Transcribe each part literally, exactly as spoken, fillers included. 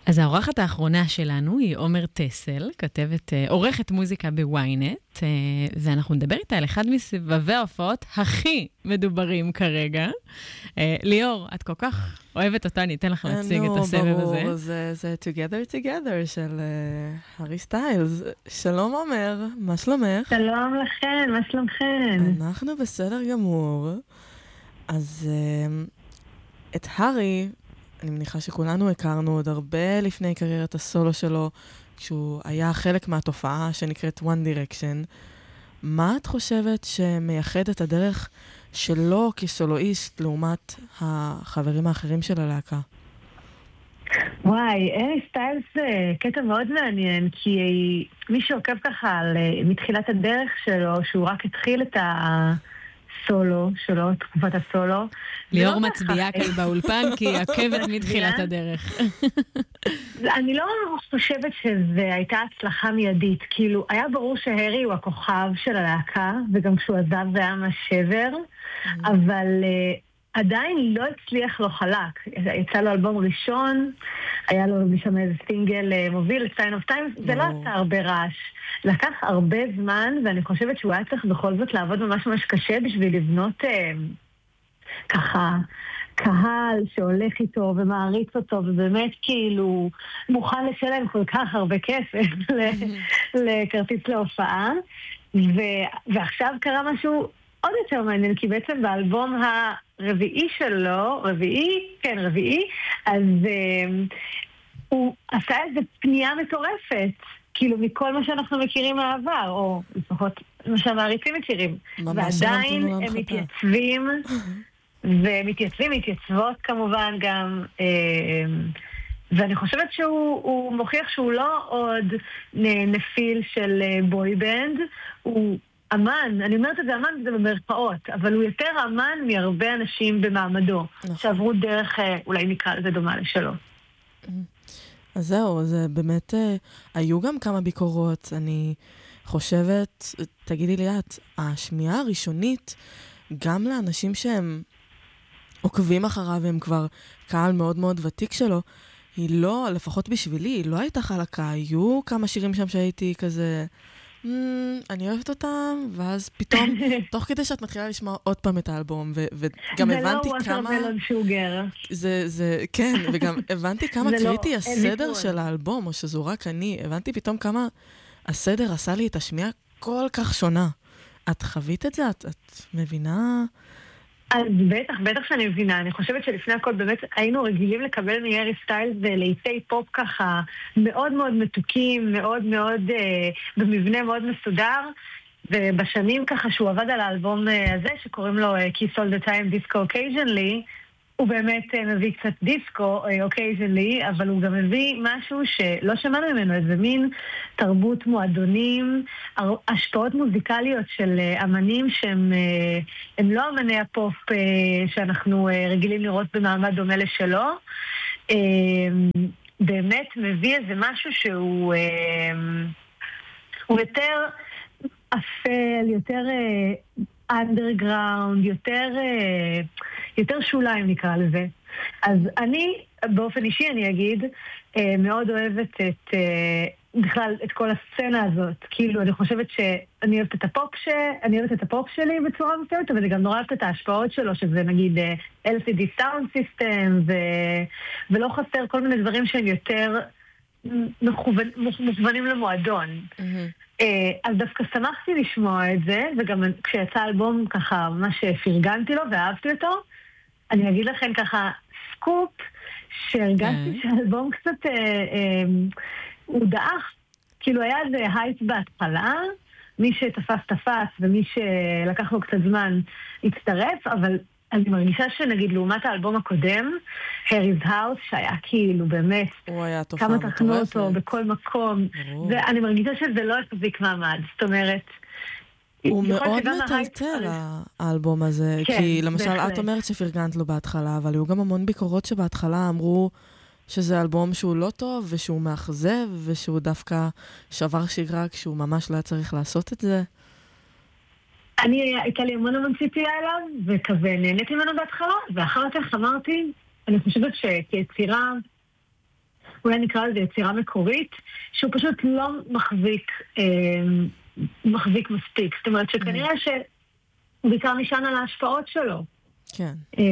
אז האורחת האחרונה שלנו היא עומר טסל, כתבת, עורכת מוזיקה בוויינט, ואנחנו נדבר איתה על אחד מסבבי ההופעות הכי מדוברים כרגע. ליאור, את כל כך אוהבת אותה, אני אתן לך להציג את הסבב הזה. ברור, זה, זה Together Together של הארי סטיילס. שלום עומר, מה שלומך? שלום לכן, מה שלומכן? אנחנו בסדר גמור. אז את הארי, אני מניחה שכולנו הכרנו עוד הרבה לפני קריירת הסולו שלו, כשהוא היה חלק מהתופעה שנקראת One Direction. מה את חושבת שמייחד את הדרך שלו כסולואיסט לעומת החברים האחרים של הלהקה? וואי, הארי סטיילס זה קטע מאוד מעניין, כי מי שעוקב ככה על, מתחילת הדרך שלו, שהוא רק התחיל את הסולו שלו, תקופת הסולו. ליאור מצביעה כאן באולפן, כי היא עקבת מתחילת הדרך. אני לא חושבת שזו הייתה הצלחה מיידית, כאילו היה ברור שהארי הוא הכוכב של הלהקה, וגם כשהוא עזב זה היה מהשבר, אבל עדיין לא הצליח לו חלק. יצא לו אלבום ראשון, היה לו משם איזה סינגל מוביל, Sign of Times, זה לא עשה הרבה רעש. לקח הרבה זמן, ואני חושבת שהוא היה צריך בכל זאת לעבוד ממש ממש קשה בשביל לבנות אה, ככה קהל שהולך איתו ומעריץ אותו, ובאמת כאילו מוכן לשלם כל כך הרבה כסף לכרטיס להופעה. ו- ועכשיו קרה משהו עוד יותר מעניין, כי בעצם באלבום הרביעי שלו, רביעי, כן רביעי, אז אה, הוא עשה איזו פנייה מטורפת, כאילו מכל מה שאנחנו מכירים מהעבר, או לפחות מה שהמעריצים מכירים. ועדיין הם מתייצבים, ומתייצבים, מתייצבות כמובן גם, ואני חושבת שהוא מוכיח שהוא לא עוד נפיל של בוי בנד, הוא אמן, אני אומרת את זה אמן, זה במרכאות, אבל הוא יותר אמן מהרבה אנשים במעמדו, שעברו דרך, אולי נקרא לזה דומה לשלו. אז זהו, זה באמת, אה, היו גם כמה ביקורות, אני חושבת, תגידי לי את, השמיעה הראשונית, גם לאנשים שהם עוקבים אחריו, והם כבר קהל מאוד מאוד ותיק שלו, היא לא, לפחות בשבילי, היא לא הייתה חלקה, היו כמה שירים שם שהייתי כזה, mm, אני אוהבת אותם, ואז פתאום, תוך כדי שאת מתחילה לשמוע עוד פעם את האלבום, ו- וגם הבנתי כמה... זה לא ווטרמלון שוגר. זה, זה, כן, וגם הבנתי כמה קריטי לא, הסדר של האלבום, או שזו רק אני, הבנתי פתאום כמה הסדר עשה לי את השמיעה כל כך שונה. את חווית את זה? את, את מבינה? אז בטח, בטח שאני מבינה. אני חושבת שלפני הכל באמת היינו רגילים לקבל מהארי סטיילס ולעיתי פופ ככה מאוד מאוד מתוקים, מאוד מאוד, אה, במבנה מאוד מסודר, ובשנים ככה שהוא עבד על האלבום הזה שקוראים לו Kiss All the Time Disco Occasionally, הוא באמת מביא קצת דיסקו Occasionally, אבל הוא גם מביא משהו שלא שמענו ממנו, איזה מין תרבות מועדונים, השפעות מוזיקליות של אמנים שהם הם לא אמני הפופ שאנחנו רגילים לראות במעמד דומה לשלו. באמת מביא איזה משהו שהוא הוא יותר אפל, יותר אנדרגראונד, יותר יותר שוליים נקרא לזה. אז אני, באופן אישי אני אגיד, מאוד אוהבת את, בכלל את כל הסצנה הזאת. כאילו, אני חושבת שאני אוהבת את הפופ ש... אני אוהבת את הפופ שלי בצורה מסוימת, אבל אני גם נורא אוהבת את ההשפעות שלו, שזה נגיד אל סי די Sound System, ו... ולא חסר כל מיני דברים שהם יותר מכוון... מוכוונים למועדון. Mm-hmm. אז דווקא שמחתי לשמוע את זה, וגם כשיצא אלבום ככה, מה שפרגנתי לו ואהבתי אותו, אני אגיד לכם ככה סקופ, שהרגשתי שהאלבום קצת, אה, אה, הוא דאח, כאילו היה איזה הייפ בהתחלה, מי שתפס תפס ומי שלקח לו קצת זמן הצטרף, אבל אני מרגישה שנגיד לעומת האלבום הקודם, Harry's House, שהיה כאילו באמת, כמה תחנו אותו בכל מקום, ואני מרגישה שזה לא החזיק מעמד, זאת אומרת, הוא מאוד מטלטל האלבום הזה, כי למשל את אומרת שפרגנת לו בהתחלה, אבל היו גם המון ביקורות שבהתחלה אמרו שזה אלבום שהוא לא טוב, ושהוא מאכזב, ושהוא דווקא שבר שגרה כשהוא ממש לא היה צריך לעשות את זה. אני, הייתה לי המון המון ציפייה אליו, וכזה נהניתי ממנו בהתחלה, ואחר כך אמרתי, אני חושבת שכיצירה, אולי נקרא לזה יצירה מקורית, שהוא פשוט לא מחזיק, אה, מחזיק מספיק. זאת אומרת שכנראה שהוא בעיקר נשען על ההשפעות שלו. כן. אה,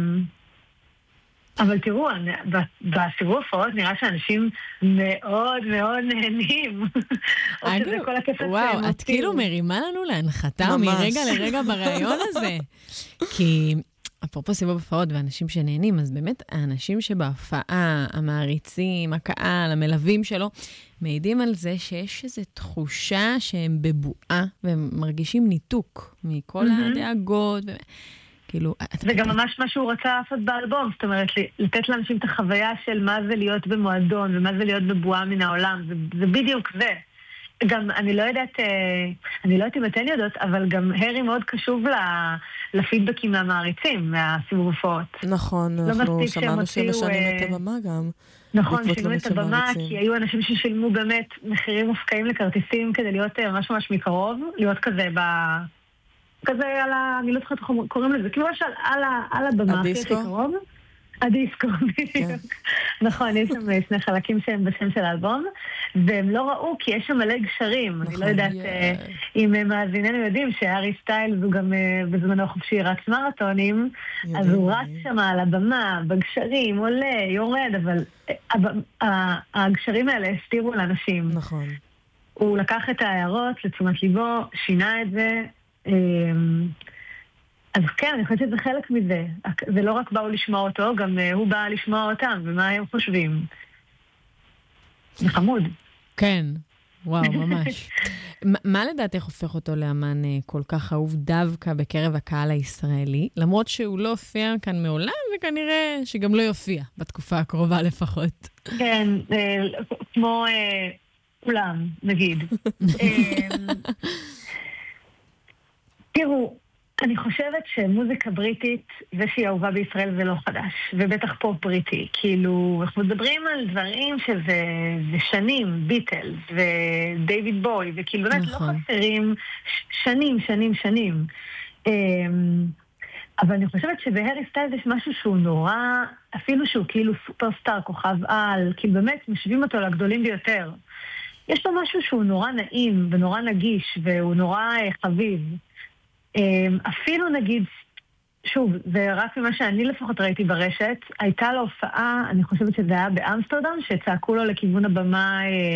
אבל תראו, בסיבוב הופעות נראה שאנשים מאוד מאוד נהנים. וואו, את כאילו מרימה לנו להנחתה מרגע לרגע ברעיון הזה. כי אפרופו סיבוב הופעות ואנשים שנהנים, אז באמת האנשים שבהופעה, המעריצים, הקהל, המלווים שלו, מעידים על זה שיש איזו תחושה שהם בבועה, והם מרגישים ניתוק מכל הדאגות. כאילו, זה גם ממש מה שהוא רצה לעשות באלבום, זאת אומרת, לתת לאנשים את החוויה של מה זה להיות במועדון, ומה זה להיות בבועה מן העולם, זה, זה בדיוק זה. גם, אני לא יודעת, אני לא יודעת אם אתן יודעות, אבל גם הרי מאוד קשוב לפידבקים מהמעריצים, מהסיבוב הופעות. נכון, אנחנו שמענו שמשנים את הבמה גם. נכון, שילמו את הבמה, כי היו אנשים ששילמו באמת מחירים מופקעים לכרטיסים, כדי להיות ממש ממש מקרוב, להיות כזה ב... כזה על ה... אני לא צריכה קוראים לזה, כאילו יש על הבמה הכי קרוב. הדיסקו, בדיוק. נכון, יש שם שני חלקים שהם בשם של האלבום, והם לא ראו כי יש שם מלא גשרים. אני לא יודעת אם מאזיננו יודעים שהארי סטיילס הוא גם בזמנו חופשי רץ מרתונים, אז הוא רץ שם על הבמה, בגשרים, עולה, יורד, אבל הגשרים האלה הסתירו לאנשים. נכון. הוא לקח את ההערות לתשומת ליבו, שינה את זה, אז כן, אני חושבת שזה חלק מזה. זה לא רק באו לשמוע אותו, גם הוא בא לשמוע אותם, ומה הם חושבים. זה חמוד. כן, וואו, ממש. מה לדעתך הופך אותו לאמן כל כך אהוב דווקא בקרב הקהל הישראלי, למרות שהוא לא הופיע כאן מעולם, וכנראה שגם לא יופיע בתקופה הקרובה לפחות. כן, כמו כולם, נגיד. תראו, אני חושבת שמוזיקה בריטית, זה שהיא אהובה בישראל זה לא חדש, ובטח פופ בריטי. כאילו, אנחנו מדברים על דברים שזה שנים, ביטלס ודייוויד בוי, וכאילו באמת לא חסרים שנים, שנים, שנים. אבל אני חושבת שבהרי סטיילס יש משהו שהוא נורא, אפילו שהוא כאילו סופרסטאר, כוכב על, כאילו באמת משווים אותו לגדולים ביותר. יש לו משהו שהוא נורא נעים ונורא נגיש, והוא נורא חביב. אפילו נגיד, שוב, זה רק ממה שאני לפחות ראיתי ברשת, הייתה לו הופעה, אני חושבת שזה היה באמסטרדם, שצעקו לו לכיוון הבמה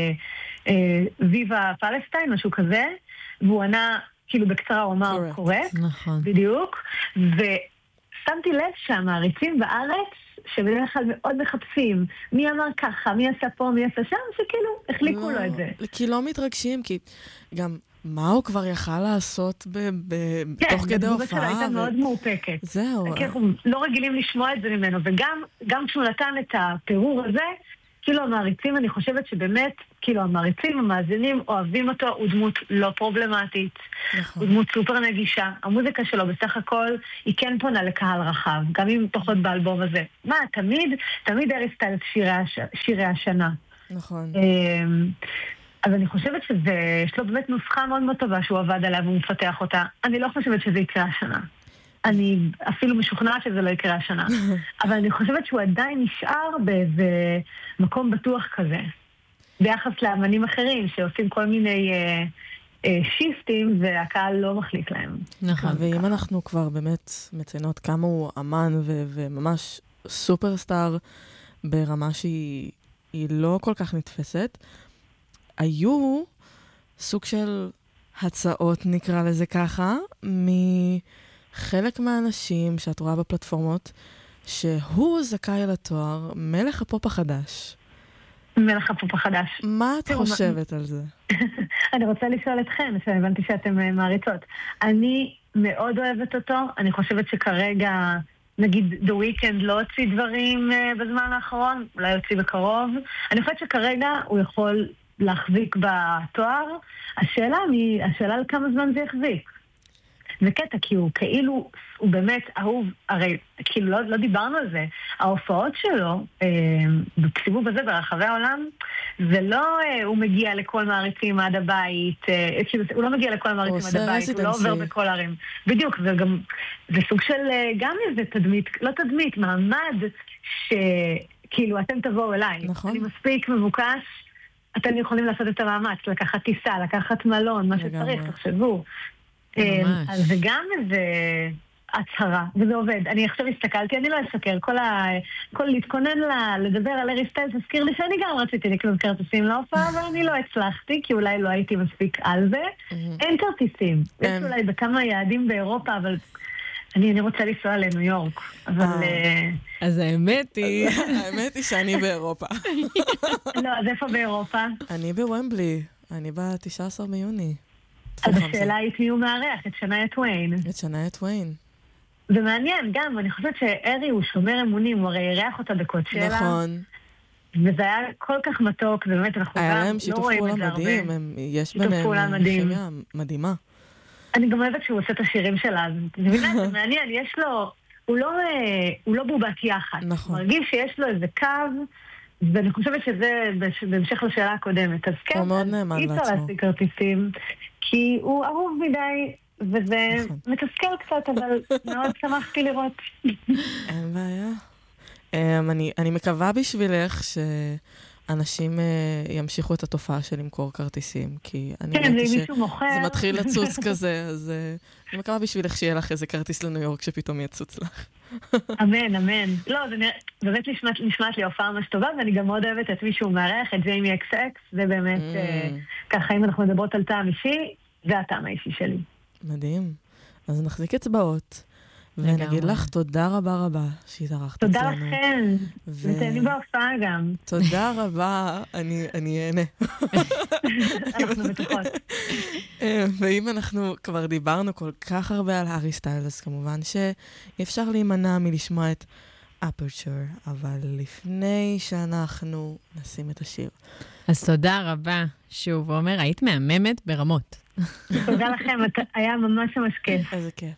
ויבה פלסטיין, משהו כזה, והוא ענה, כאילו בקצרה הוא אמר קורקט, נכון. בדיוק, ושמתי לב שהמעריצים בארץ, שבדרך כלל מאוד מחפשים, מי אמר ככה, מי עשה פה, מי עשה שם, שכאילו החליקו לו את זה. כי לא מתרגשים, כי גם... מה הוא כבר יכל לעשות בתוך כדי הופעה? כן, הייתה מאוד מאופקת. זהו. כי אנחנו לא רגילים לשמוע את זה ממנו, וגם כשהוא נתן את הפירור הזה, כאילו המעריצים, אני חושבת שבאמת, כאילו המעריצים, המאזינים, אוהבים אותו, הוא דמות לא פרובלמטית. הוא דמות סופר נגישה. המוזיקה שלו בסך הכל היא כן פונה לקהל רחב, גם אם פחות באלבום הזה. מה, תמיד, תמיד הארי סטיילס שירי השנה. נכון. אז אני חושבת שיש לו באמת נוסחה מאוד מאוד טובה שהוא עבד עליה והוא מפתח אותה. אני לא חושבת שזה יקרה השנה. אני אפילו משוכנעת שזה לא יקרה השנה. אבל אני חושבת שהוא עדיין נשאר באיזה מקום בטוח כזה. ביחס לאמנים אחרים שעושים כל מיני אה, אה, שיפטים והקהל לא מחליק להם. נכון. ואם אנחנו כבר באמת מציינות כמה הוא אמן ו- וממש סופרסטאר ברמה שהיא לא כל כך נתפסת, היו סוג של הצעות, נקרא לזה ככה, מחלק מהאנשים שאת רואה בפלטפורמות, שהוא זכאי על התואר מלך הפופ החדש. מלך הפופ החדש. מה את חושבת על זה? אני רוצה לשאול אתכם, שהבנתי שאתם מעריצות. אני מאוד אוהבת אותו, אני חושבת שכרגע, נגיד, The Weeknd לא הוציא דברים בזמן האחרון, אולי הוציא בקרוב. אני חושבת שכרגע הוא יכול... להחזיק בתואר, השאלה היא, השאלה על כמה זמן זה יחזיק. זה קטע, כי הוא כאילו, הוא באמת אהוב, הרי כאילו לא, לא דיברנו על זה, ההופעות שלו, אה, בסיבוב הזה ברחבי העולם, זה לא, אה, הוא מגיע לכל מעריצים עד הבית, אה, כאילו, הוא לא מגיע לכל מעריצים עד הבית, הוא לא עובר בכל ערים. בדיוק, זה גם, זה סוג של, גם איזה תדמית, לא תדמית, מעמד ש... כאילו, אתם תבואו אליי. נכון. אני מספיק מבוקש, אתם יכולים לעשות את המאמץ, לקחת טיסה, לקחת מלון, מה שצריך, תחשבו. ממש. אז זה גם איזה הצהרה, וזה עובד. אני עכשיו הסתכלתי, אני לא אסקר, כל ה... כל להתכונן ל... לדבר על ארי סטיילס, הזכיר לי שאני גם רציתי לקנות כרטיסים להופעה, אבל אני לא הצלחתי, כי אולי לא הייתי מספיק על זה. אין כרטיסים. יש אולי בכמה יעדים באירופה, אבל אני, אני רוצה לנסוע לניו יורק. אבל... אז האמת היא... האמת היא שאני באירופה. לא, אז איפה באירופה? אני בוומבלי. אני ב-תשעה עשר ביוני. אז השאלה היא מי הוא מארח, את שניה טוויין. את שניה טוויין. ומעניין, גם, אני חושבת שארי הוא שומר אמונים, הוא הרי אירח אותה בקוצ'לה. נכון. וזה היה כל כך מתוק, באמת, אנחנו גם לא רואים את זה הרבה. היה להם שיתוף פעולה מדהים, יש ביניהם כימיה מדהימה. אני גם אוהבת שהוא עושה את השירים שלה, זה מעניין, יש לו, הוא לא בובת יחד. נכון. מרגיש שיש לו איזה קו, ואני חושבת שזה בהמשך לשאלה הקודמת. אז כן, הוא מאוד נאמן לעצמו. אי אפשר להשיג כרטיסים, כי הוא אהוב מדי, וזה מתסכל קצת, אבל מאוד שמחתי לראות. אין בעיה. אני, אני מקווה בשבילך שאנשים ימשיכו את התופעה של למכור כרטיסים, כי אני כן, ראיתי שזה מתחיל לצוץ כזה, אז אני מקווה בשבילך שיהיה לך איזה כרטיס לניו יורק שפתאום יצוץ לך. אמן, אמן. לא, זה באמת נשמעת לי הופעה ממש טובה, ואני גם מאוד אוהבת את מישהו מארח, את ג'יימי אקס אקס, זה באמת, ככה אם אנחנו מדברות על טעם אישי, זה הטעם האישי שלי. מדהים. אז נחזיק אצבעות. ונגיד לך תודה רבה רבה שהתארחת אצלנו. תודה לכם, ותהני בהופעה גם. תודה רבה, אני אהנה. אנחנו בטוחות. ואם אנחנו כבר דיברנו כל כך הרבה על הארי סטיילס, אז כמובן שאי אפשר להימנע מלשמוע את Aperture, אבל לפני שאנחנו נשים את השיר. אז תודה רבה שוב, עומר, היית מהממת ברמות. תודה לכם, היה ממש ממש כיף. איזה כיף.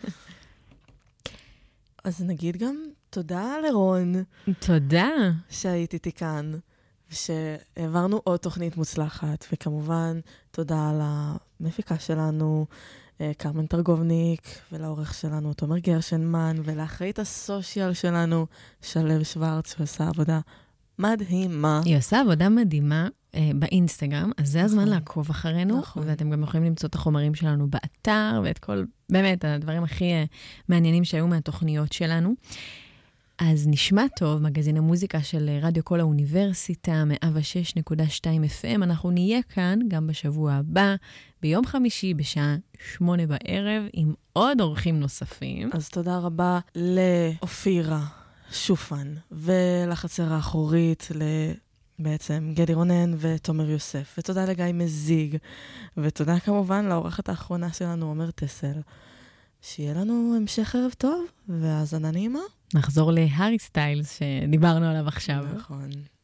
אז נגיד גם תודה לרון. תודה. שהיית איתי כאן, ושהעברנו עוד תוכנית מוצלחת, וכמובן תודה למפיקה שלנו, קרמן טרגובניק, ולעורך שלנו, תומר גרשנמן, ולאחראית הסושיאל שלנו, שלב שוורץ, שעושה עבודה מדהימה. היא עושה עבודה מדהימה אה, באינסטגרם, אז זה הזמן לעקוב אחרינו, נכון. ואתם גם יכולים למצוא את החומרים שלנו באתר, ואת כל, באמת, הדברים הכי אה, מעניינים שהיו מהתוכניות שלנו. אז נשמע טוב, מגזין המוזיקה של רדיו כל האוניברסיטה, מאה ושש נקודה שתיים אף אם. אנחנו נהיה כאן גם בשבוע הבא, ביום חמישי בשעה שמונה בערב, עם עוד אורחים נוספים. אז תודה רבה לאופירה שופן, ולחצר האחורית, בעצם גדי רונן ותומר יוסף. ותודה לגיא מזיג, ותודה כמובן לאורחת האחרונה שלנו, עומר טסל. שיהיה לנו המשך ערב טוב, והאזנה נעימה. נחזור להארי סטיילס שדיברנו עליו עכשיו. נכון.